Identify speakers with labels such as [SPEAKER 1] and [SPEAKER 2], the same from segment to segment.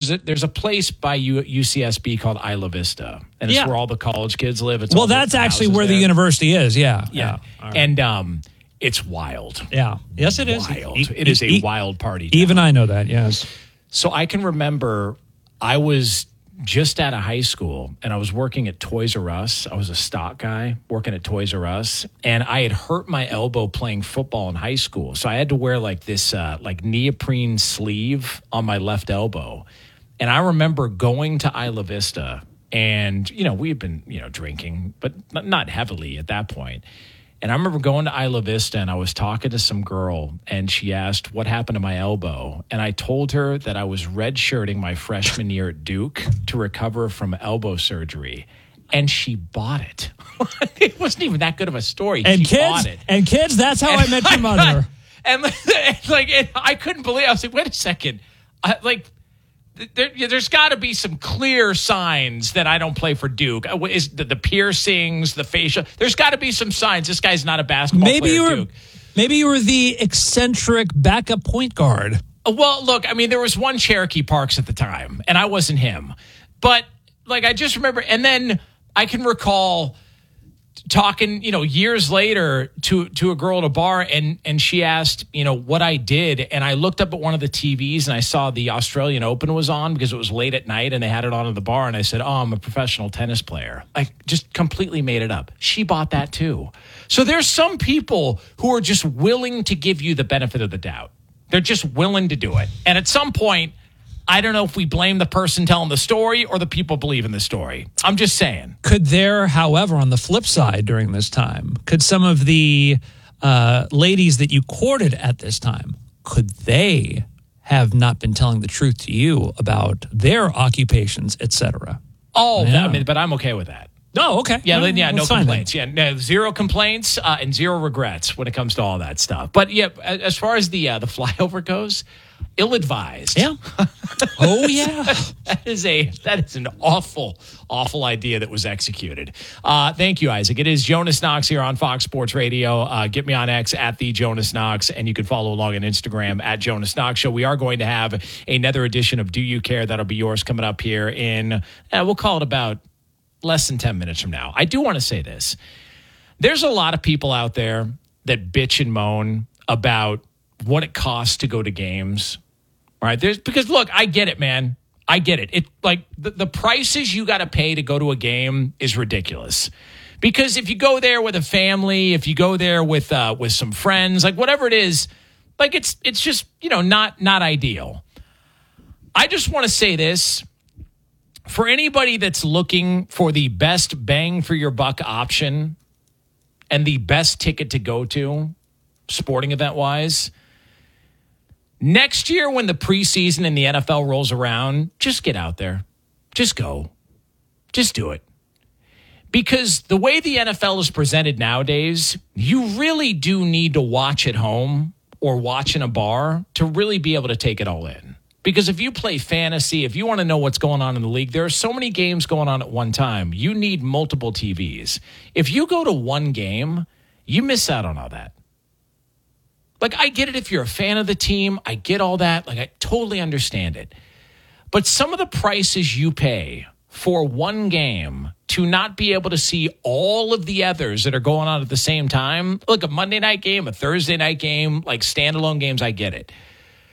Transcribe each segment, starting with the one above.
[SPEAKER 1] there's a place by UCSB called Isla Vista, and it's where all the college kids live. It's
[SPEAKER 2] that's actually where the university is. Yeah.
[SPEAKER 1] Right. And it's wild.
[SPEAKER 2] Yeah. Yes, it is.
[SPEAKER 1] Wild. It is a wild party.
[SPEAKER 2] Even I know that. Yes.
[SPEAKER 1] So I can remember I was just out of high school and I was working at Toys R Us. I was a stock guy working at Toys R Us, and I had hurt my elbow playing football in high school. So I had to wear like this neoprene sleeve on my left elbow. And I remember going to Isla Vista, and, we had been, drinking, but not heavily at that point. And I remember going to Isla Vista, and I was talking to some girl, and she asked what happened to my elbow. And I told her that I was redshirting my freshman year at Duke to recover from elbow surgery. And she bought it. It wasn't even that good of a story.
[SPEAKER 2] And
[SPEAKER 1] she bought it.
[SPEAKER 2] And kids, that's how I met your mother.
[SPEAKER 1] And I couldn't believe it. I was like, wait a second. There's got to be some clear signs that I don't play for Duke. Is the piercings, the facial? There's got to be some signs. This guy's not a basketball player at Duke.
[SPEAKER 2] Maybe you were the eccentric backup point guard.
[SPEAKER 1] Well, look, there was one Cherokee Parks at the time, and I wasn't him. But I just remember, and then I can recall talking, years later to a girl at a bar, and she asked, what I did. And I looked up at one of the TVs and I saw the Australian Open was on because it was late at night and they had it on at the bar. And I said, I'm a professional tennis player. I just completely made it up. She bought that too. So there's some people who are just willing to give you the benefit of the doubt. They're just willing to do it. And at some point, I don't know if we blame the person telling the story or the people believe in the story. I'm just saying.
[SPEAKER 2] Could there, however, on the flip side during this time, could some of the ladies that you courted at this time, could they have not been telling the truth to you about their occupations, etc.?
[SPEAKER 1] Oh, yeah. But I'm okay with that.
[SPEAKER 2] Oh, okay.
[SPEAKER 1] Yeah, no complaints. Yeah, no, zero complaints and zero regrets when it comes to all that stuff. But yeah, as far as the flyover goes, ill-advised.
[SPEAKER 2] Yeah. Oh, yeah.
[SPEAKER 1] That is an awful idea that was executed. Thank you, Isaac. It is Jonas Knox here on Fox Sports Radio. Get me on X at the Jonas Knox, and you can follow along on Instagram at Jonas Knox Show. We are going to have another edition of Do You Care? That'll be yours coming up here in, we'll call it about less than 10 minutes from now. I do want to say this. There's a lot of people out there that bitch and moan about what it costs to go to games. All right. Because look, I get it, man. I get it. The prices you got to pay to go to a game is ridiculous. Because if you go there with a family, if you go there with some friends, whatever it is, it's just, not ideal. I just want to say this. For anybody that's looking for the best bang for your buck option and the best ticket to go to, sporting event-wise, next year when the preseason in the NFL rolls around, just get out there. Just go. Just do it. Because the way the NFL is presented nowadays, you really do need to watch at home or watch in a bar to really be able to take it all in. Because if you play fantasy, if you want to know what's going on in the league, there are so many games going on at one time. You need multiple TVs. If you go to one game, you miss out on all that. I get it if you're a fan of the team. I get all that. I totally understand it. But some of the prices you pay for one game to not be able to see all of the others that are going on at the same time, a Monday night game, a Thursday night game, standalone games, I get it.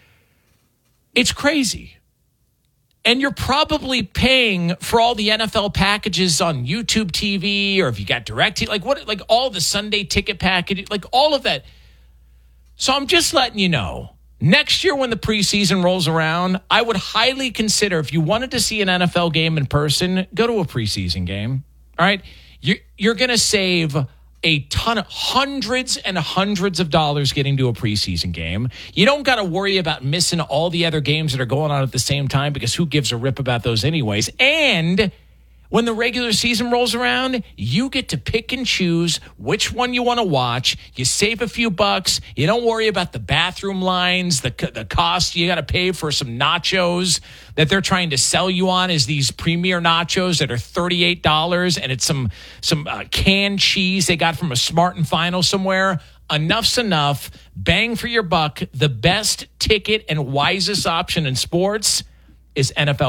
[SPEAKER 1] It's crazy. And you're probably paying for all the NFL packages on YouTube TV, or if you got DirecTV, all the Sunday ticket package, all of that. So I'm just letting you know, next year when the preseason rolls around, I would highly consider, if you wanted to see an NFL game in person, go to a preseason game. All right. You're going to save a ton of hundreds and hundreds of dollars getting to a preseason game. You don't got to worry about missing all the other games that are going on at the same time, because who gives a rip about those anyways? And when the regular season rolls around, you get to pick and choose which one you want to watch. You save a few bucks. You don't worry about the bathroom lines, the cost you got to pay for some nachos that they're trying to sell you on as these premier nachos that are $38, and it's some canned cheese they got from a Smart and Final somewhere. Enough's enough. Bang for your buck. The best ticket and wisest option in sports is NFL